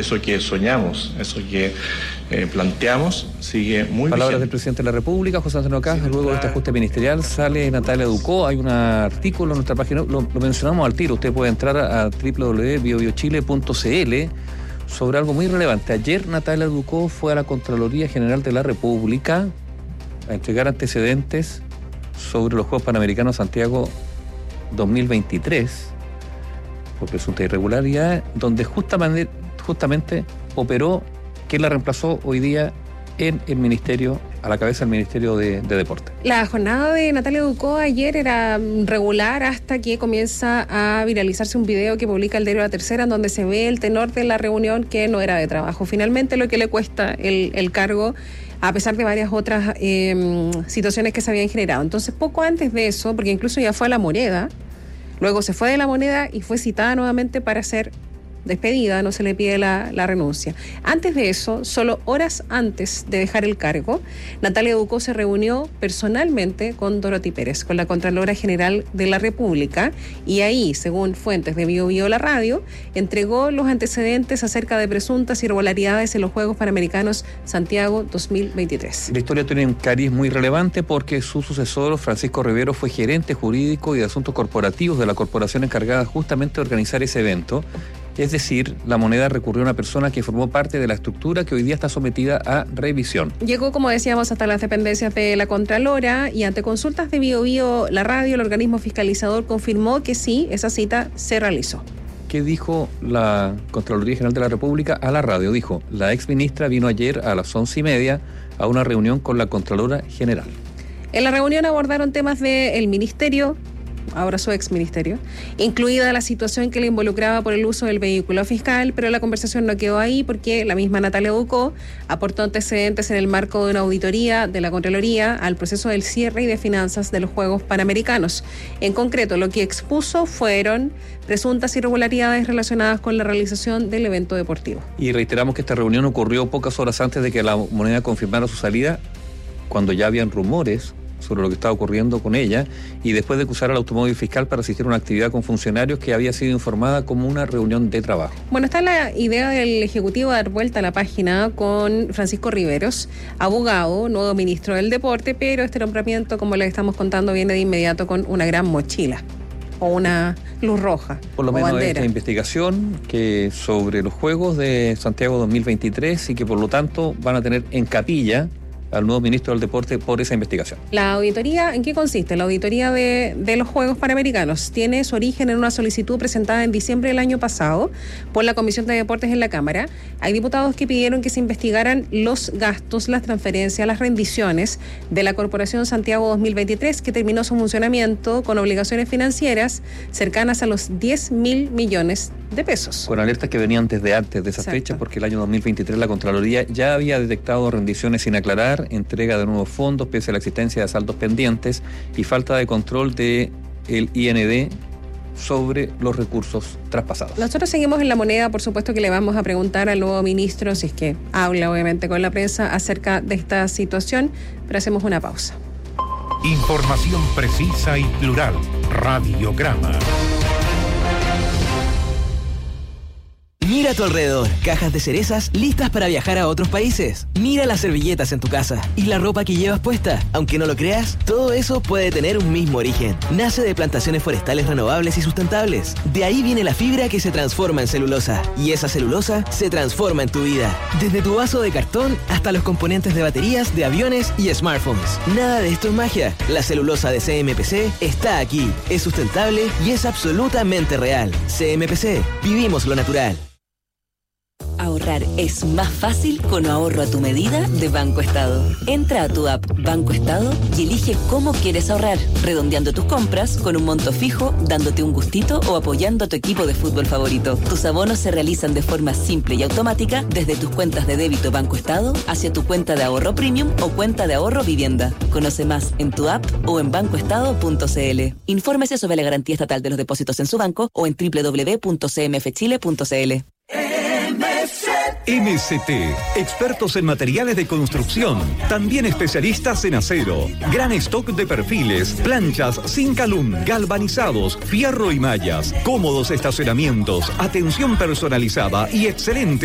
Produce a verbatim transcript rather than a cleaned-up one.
eso que soñamos, eso que eh, planteamos, sigue muy Palabras vigente. del presidente de la República, José Antonio Caz. Sí, luego de este ajuste ministerial sale Natalia Ducó. Hay un artículo en nuestra página, lo, lo mencionamos al tiro. Usted puede entrar a doble u doble u doble u punto bio bio chile punto c l sobre algo muy relevante. Ayer Natalia Ducó fue a la Contraloría General de la República a entregar antecedentes sobre los Juegos Panamericanos Santiago dos mil veintitrés por presunta irregularidad, donde justamente, justamente operó quien la reemplazó hoy día en el ministerio, a la cabeza del Ministerio de, de Deporte. La jornada de Natalia Ducó ayer era regular hasta que comienza a viralizarse un video que publica el diario La Tercera, en donde se ve el tenor de la reunión, que no era de trabajo. Finalmente, lo que le cuesta el, el cargo, a pesar de varias otras eh, situaciones que se habían generado. Entonces, poco antes de eso, porque incluso ya fue a La Moneda, luego se fue de La Moneda y fue citada nuevamente para ser despedida, no se le pide la, la renuncia. Antes de eso, solo horas antes de dejar el cargo, Natalia Ducó se reunió personalmente con Dorothy Pérez, con la Contralora General de la República, y ahí, según fuentes de Bio Bio La Radio, entregó los antecedentes acerca de presuntas irregularidades en los Juegos Panamericanos Santiago dos mil veintitrés. La historia tiene un cariz muy relevante porque su sucesor, Francisco Rivero, fue gerente jurídico y de asuntos corporativos de la corporación encargada justamente de organizar ese evento. Es decir, La Moneda recurrió a una persona que formó parte de la estructura que hoy día está sometida a revisión. Llegó, como decíamos, hasta las dependencias de la Contralora, y ante consultas de Bio Bio La Radio, el organismo fiscalizador confirmó que sí, esa cita se realizó. ¿Qué dijo la Contraloría General de la República a la radio? Dijo: la exministra vino ayer a las once y media a una reunión con la Contralora General. En la reunión abordaron temas del ministerio, ahora su exministerio, incluida la situación que le involucraba por el uso del vehículo fiscal, pero la conversación no quedó ahí porque la misma Natalia Ducó aportó antecedentes en el marco de una auditoría de la Contraloría al proceso del cierre y de finanzas de los Juegos Panamericanos. En concreto, lo que expuso fueron presuntas irregularidades relacionadas con la realización del evento deportivo. Y reiteramos que esta reunión ocurrió pocas horas antes de que La Moneda confirmara su salida, cuando ya habían rumores sobre lo que estaba ocurriendo con ella, y después de acusar al automóvil fiscal para asistir a una actividad con funcionarios que había sido informada como una reunión de trabajo. Bueno, está la idea del Ejecutivo de dar vuelta a la página con Francisco Riveros, abogado, nuevo ministro del Deporte, pero este nombramiento, como les estamos contando, viene de inmediato con una gran mochila o una luz roja. Por lo o menos bandera. Esta investigación que sobre los Juegos de Santiago dos mil veintitrés, y que por lo tanto van a tener en capilla al nuevo ministro del Deporte por esa investigación. La auditoría, ¿en qué consiste? La auditoría de, de los Juegos Panamericanos tiene su origen en una solicitud presentada en diciembre del año pasado por la Comisión de Deportes en la Cámara. Hay diputados que pidieron que se investigaran los gastos, las transferencias, las rendiciones de la Corporación Santiago dos mil veintitrés, que terminó su funcionamiento con obligaciones financieras cercanas a los diez mil millones de pesos. Con alertas que venían desde antes de esa Exacto. fecha, porque el año dos mil veintitrés la Contraloría ya había detectado rendiciones sin aclarar, entrega de nuevos fondos pese a la existencia de saldos pendientes y falta de control del I N D sobre los recursos traspasados. Nosotros seguimos en La Moneda, por supuesto que le vamos a preguntar al nuevo ministro, si es que habla obviamente con la prensa acerca de esta situación, pero hacemos una pausa. Información precisa y plural. Radiograma. Mira a tu alrededor, cajas de cerezas listas para viajar a otros países. Mira las servilletas en tu casa y la ropa que llevas puesta. Aunque no lo creas, todo eso puede tener un mismo origen. Nace de plantaciones forestales renovables y sustentables. De ahí viene la fibra que se transforma en celulosa. Y esa celulosa se transforma en tu vida. Desde tu vaso de cartón hasta los componentes de baterías, de aviones y smartphones. Nada de esto es magia. La celulosa de C M P C está aquí. Es sustentable y es absolutamente real. C M P C. Vivimos lo natural. Ahorrar es más fácil con ahorro a tu medida de Banco Estado. Entra a tu app Banco Estado y elige cómo quieres ahorrar, redondeando tus compras con un monto fijo, dándote un gustito o apoyando a tu equipo de fútbol favorito. Tus abonos se realizan de forma simple y automática desde tus cuentas de débito Banco Estado hacia tu cuenta de ahorro premium o cuenta de ahorro vivienda. Conoce más en tu app o en banco estado punto c l. Infórmese sobre la garantía estatal de los depósitos en su banco o en doble u doble u doble u punto c m f chile punto c l. M C T, expertos en materiales de construcción, también especialistas en acero. Gran stock de perfiles, planchas, Zincalum, galvanizados, fierro y mallas, cómodos estacionamientos, atención personalizada y excelente